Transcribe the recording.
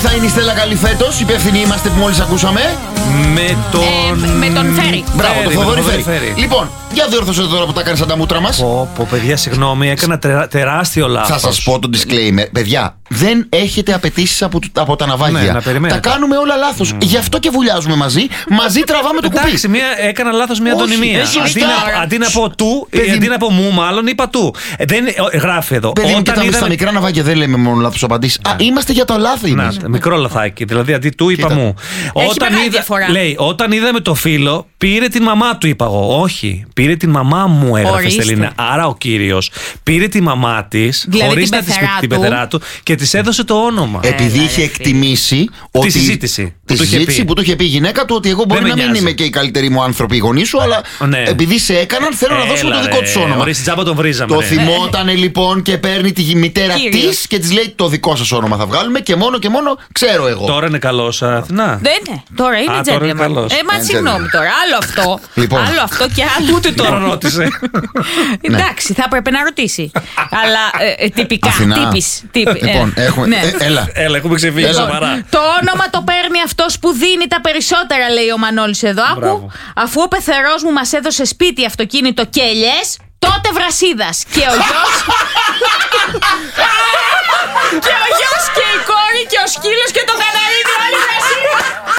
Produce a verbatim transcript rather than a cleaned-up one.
Θα είναι η Στέλλα καλή φέτος, υπεύθυνοι είμαστε που μόλις ακούσαμε. Με τον. Ε, με τον Φέρι. Μπράβο, το Θοδωρή Φέρι. Φέρι. Λοιπόν, για διόρθωσε τώρα που τα κάνεις σαν τα μούτρα μας. Πω, πω, παιδιά, συγγνώμη, έκανα τερά, τεράστιο λάθος. Θα σας πω το disclaimer. Παιδιά, δεν έχετε απαιτήσεις από, από τα ναυάγια. Ναι, να περιμένετε. Τα κάνουμε όλα λάθος. Mm. Γι' αυτό και βουλιάζουμε μαζί. Μαζί τραβάμε το κουμπί. Εντάξει, μία, έκανα λάθος μία Όχι, αντωνυμία. εσύ Αντί σωστά. να, αντί να πω του, Παιδί... αντί να πω μου, μάλλον είπα του. Ε, δεν, ε, γράφει εδώ. Παιδί μου, κοιτάμε, είδαμε... στα μικρά ναυάγια δεν λέμε μόνο λάθος απαντήσεις. Α, είμαστε για το λάθη εμείς. Να, μικρό λαθάκι. Δηλαδή αντί του είπα Κοίτα. μου. Έχει Όταν μεγάλη είδα, διαφορά. λέει, όταν είδαμε το φίλο, πήρε την μαμά του, είπα εγώ. Όχι, πήρε την μαμά μου, έγραφε Ορίστε. Στελίνα. Άρα ο κύριος πήρε τη μαμά της, Δηλαδή χωρίς την να της πει πεθερά την του. πεθερά του και της έδωσε το όνομα. Επειδή Έλα, είχε ρε, εκτιμήσει ότι. Τη συζήτηση Τη που του είχε συζήτηση πει. που του είχε πει η γυναίκα του ότι εγώ μπορεί με να μην νοιάζει. είμαι και οι καλύτεροι μου άνθρωποι οι γονείς σου, αλλά Ναι. επειδή σε έκαναν θέλω να δώσουμε το Έλα, δικό ρε, του όνομα. ορίστε, τζάμπα τον βρίζαμε. Το ρε. θυμότανε λοιπόν και παίρνει τη μητέρα Κύριος. της και της λέει το δικό σας όνομα θα βγάλουμε και μόνο και μόνο ξέρω εγώ. Τώρα είναι καλός, Αθηνά. Δεν είναι. Τώρα είναι Α, τώρα είναι gentleman. καλός. Ε, μα Ε, συγγνώμη τώρα. Άλλο αυτό. Λοιπόν. Άλλο αυτό και άλλο. Ούτε τώρα ρώτησε. Εντάξει, θα έπρεπε να ρωτήσει. Αλλά ε, ε, τυπικά. Αθηνά. Τύπης, τύπη, ε, Λοιπόν, έχουμε. ναι. ε, Έλα. Έλα, έχουμε ξεφύγει Έλα. σοβαρά. Το όνομα το παίρνει αυτός που δίνει τα περισσότερα, λέει ο Μανώλης εδώ. Άκου, Μπράβο. αφού ο πεθερός μου μας έδωσε σπίτι, αυτοκίνητο και ελιές, τότε Βρασίδας. Και ο γιος. Και ο γιος και η κόρη και ο σκύλος και το καναρίδι, όλοι Βρασίδα.